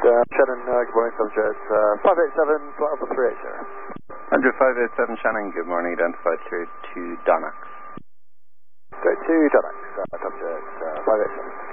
Shannon, good morning, subject 587, flight Alpha 380. Andrew 587 Shannon, good morning, identified through to Donax. Go to Donax, subject 587.